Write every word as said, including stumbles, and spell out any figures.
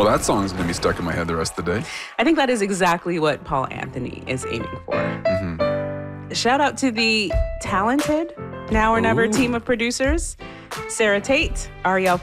Well, that song's going to be stuck in my head the rest of the day. I think that is exactly what Paul Anthony is aiming for. Mm-hmm. Shout out to the talented Now or Never Ooh. team of producers. Sarah Tate, Ariel